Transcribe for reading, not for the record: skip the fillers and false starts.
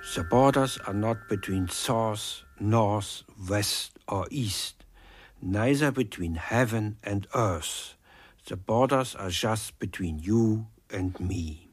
The borders are not between south, north, west, or east, neither between heaven and earth. The borders are just between you and me.